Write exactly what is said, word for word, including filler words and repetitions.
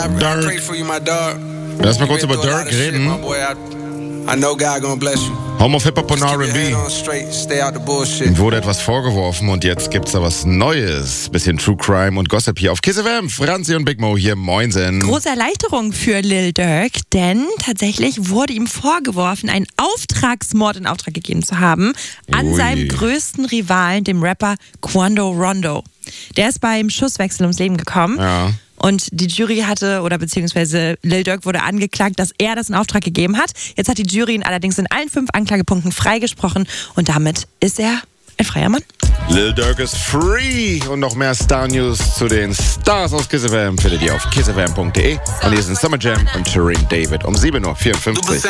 Dirk. Lass mal kurz über Dirk reden. Home of Hip-Hop und R and B. Ihm wurde etwas vorgeworfen und jetzt gibt's da was Neues. Bisschen True Crime und Gossip hier auf Kiss F M. Franzi und Big Mo hier, moinsen. Große Erleichterung für Lil Durk, denn tatsächlich wurde ihm vorgeworfen, einen Auftragsmord in Auftrag gegeben zu haben an Ui. seinem größten Rivalen, dem Rapper Quando Rondo. Der ist beim Schusswechsel ums Leben gekommen. Ja. Und die Jury hatte, oder beziehungsweise Lil Durk wurde angeklagt, dass er das in Auftrag gegeben hat. Jetzt hat die Jury ihn allerdings in allen fünf Anklagepunkten freigesprochen und damit ist er ein freier Mann. Lil Durk ist free und noch mehr Star-News zu den Stars aus Kiss F M findet ihr auf kiss f m punkt d e. Und hier sind Summer Jam und Shireen David um sieben Uhr vierundfünfzig.